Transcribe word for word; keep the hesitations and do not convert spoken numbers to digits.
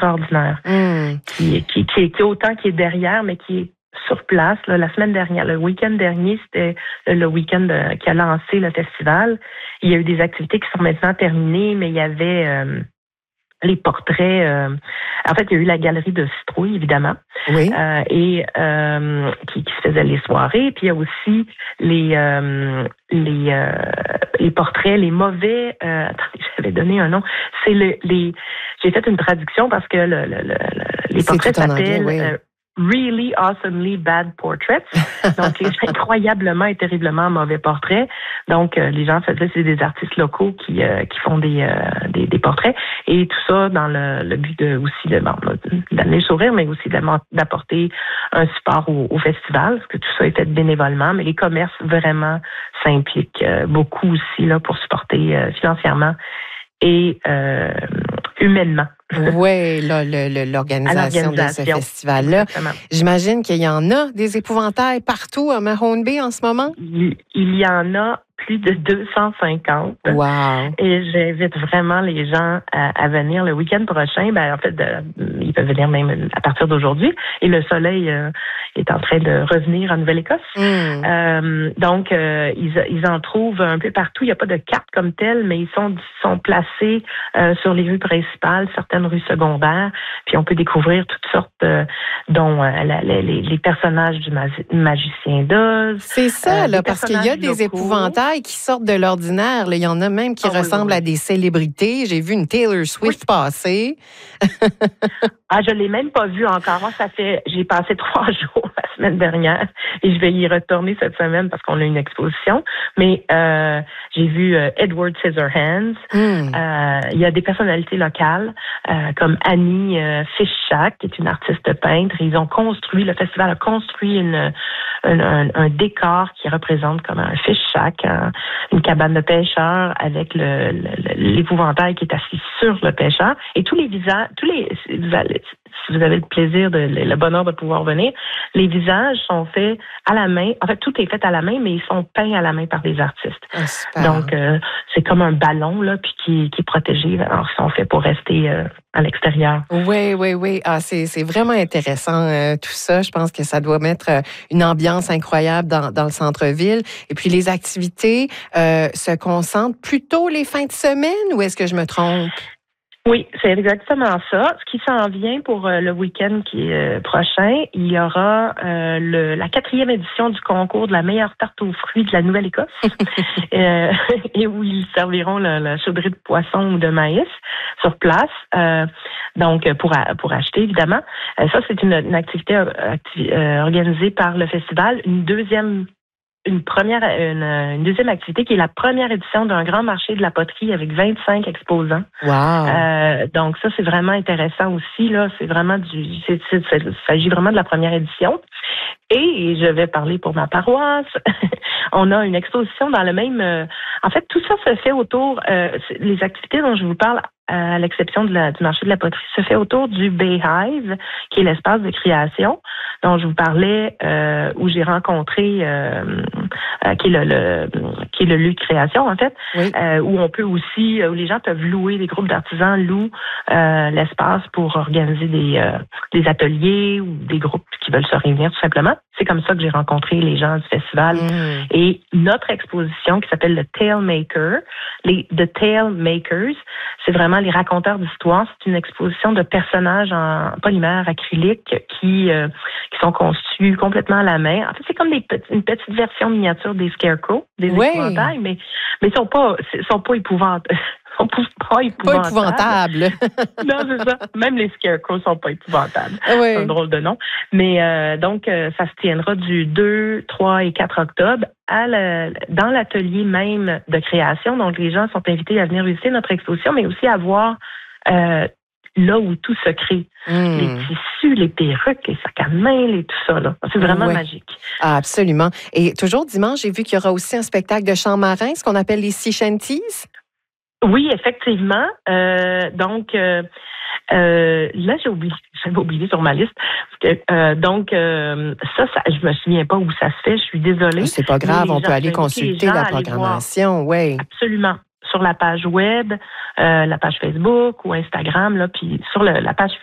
extraordinaire. Mm. Qui, qui, qui, qui autant qui est derrière, mais qui est sur place. Là, la semaine dernière, le week-end dernier, c'était le week-end euh, qui a lancé le festival. Il y a eu des activités qui sont maintenant terminées, mais il y avait euh, les portraits. Euh, en fait, il y a eu la galerie de citrouilles, évidemment, oui. euh, et euh, qui, qui se faisait les soirées. Puis il y a aussi les euh, les euh, les portraits, les mauvais. Euh, attendez, j'avais donné un nom. C'est le, les. J'ai fait une traduction parce que le, le, le, les C'est portraits tout en anglais, s'appellent. oui. Euh, Really awesomely bad portraits. Donc, les incroyablement et terriblement mauvais portraits. Donc, euh, les gens faisaient, c'est des artistes locaux qui euh, qui font des, euh, des des portraits. Et tout ça dans le, le but de aussi de bon, d'amener le sourire, mais aussi d'apporter un support au, au festival, parce que tout ça est fait bénévolement. Mais les commerces vraiment s'impliquent euh, beaucoup aussi là pour supporter euh, financièrement et euh, humainement. Oui, l'organisation de ce festival-là. J'imagine qu'il y en a des épouvantails partout à Mahone Bay en ce moment? Il, il y en a plus de deux cent cinquante. Wow. Et j'invite vraiment les gens à, à venir le week-end prochain. Ben, en fait, de, ils peuvent venir même à partir d'aujourd'hui. Et le soleil euh, est en train de revenir en Nouvelle-Écosse. Mm. Euh, donc, euh, ils, ils en trouvent un peu partout. Il n'y a pas de carte comme telle, mais ils sont, sont placés euh, sur les rues principales, certaines rues secondaires. Puis on peut découvrir toutes sortes, euh, dont euh, la, les, les personnages du magicien d'Oz. C'est ça, euh, là, parce qu'il y a des locaux. Épouvantails qui sortent de l'ordinaire. Il y en a même qui oh, ressemblent oui, oui. à des célébrités. J'ai vu une Taylor Swift oui. passer. Ah, je l'ai même pas vu encore. Moi, ça fait, j'ai passé trois jours la semaine dernière et je vais y retourner cette semaine parce qu'on a une exposition. Mais euh, j'ai vu euh, Edward Scissorhands. Mm. Euh, il y a des personnalités locales euh, comme Annie euh, Fishak, qui est une artiste peintre. Ils ont construit, le festival a construit une, un, un, un décor qui représente comme un fish shack, un, une cabane de pêcheurs avec le, le, l'épouvantail qui est assis sur le pêcheur. Et tous les visages, tous les si vous avez le plaisir, de, le bonheur de pouvoir venir, les visages sont faits à la main. En fait, tout est fait à la main, mais ils sont peints à la main par des artistes. Ah, donc, euh, c'est comme un ballon là, puis qui, qui est protégé. Alors, ils sont faits pour rester euh, à l'extérieur. Oui, oui, oui. Ah, c'est, c'est vraiment intéressant euh, tout ça. Je pense que ça doit mettre euh, une ambiance incroyable dans, dans le centre-ville. Et puis, les activités euh, se concentrent plutôt les fins de semaine ou est-ce que je me trompe? Oui, c'est exactement ça. Ce qui s'en vient pour euh, le week-end qui est euh, prochain, il y aura euh, le, la quatrième édition du concours de la meilleure tarte aux fruits de la Nouvelle-Écosse euh, et où ils serviront la, la chaudrée de poisson ou de maïs sur place. Euh, donc, pour, pour acheter, évidemment. Euh, ça, c'est une, une activité acti- euh, organisée par le festival. Une deuxième Une première, une, une deuxième activité qui est la première édition d'un grand marché de la poterie avec vingt-cinq exposants. Wow. Euh, donc ça, c'est vraiment intéressant aussi. Là, c'est vraiment du, c'est, c'est, c'est, il s'agit vraiment de la première édition. Et je vais parler pour ma paroisse. On a une exposition dans le même. Euh, en fait, tout ça se fait autour. Euh, les activités dont je vous parle, à l'exception de la, du marché de la poterie, se fait autour du Bayhive, qui est l'espace de création dont je vous parlais, euh, où j'ai rencontré, euh, euh, qui est le, le qui est le lieu de création en fait, oui. euh, où on peut aussi, où les gens peuvent louer, des groupes d'artisans louent euh, l'espace pour organiser des euh, des ateliers ou des groupes qui veulent se réunir tout simplement. C'est comme ça que j'ai rencontré les gens du festival. Mmh. Et notre exposition qui s'appelle le Tale Maker, les The Tale Makers, c'est vraiment les raconteurs d'histoires. C'est une exposition de personnages en polymère acrylique qui euh, qui sont conçus complètement à la main. En fait, c'est comme des petits, une petite version miniature des scarecrows, des oui. épouvantails, mais mais ils sont pas sont pas épouvantables. Sont pas épouvantables. Pas épouvantables. Non, c'est ça. Même les scarecrows sont pas épouvantables. Oui. C'est un drôle de nom. Mais euh, donc, euh, ça se tiendra du deux, trois et quatre octobre à la, dans l'atelier même de création. Donc, les gens sont invités à venir visiter notre exposition, mais aussi à voir euh, là où tout se crée. Mm. Les tissus, les perruques, les sacs à main, les, tout ça. Là. C'est vraiment ouais. magique. Ah, absolument. Et toujours dimanche, j'ai vu qu'il y aura aussi un spectacle de chant marin, ce qu'on appelle les sea shanties. Oui, effectivement. Euh, donc, euh, euh, là, j'ai oublié, j'avais oublié sur ma liste. Parce que, euh, donc, euh, ça, ça, je me souviens pas où ça se fait. Je suis désolée. C'est pas grave, on peut aller consulter la programmation, oui. Absolument. Sur la page web, euh, la page Facebook ou Instagram, là, puis sur le, la page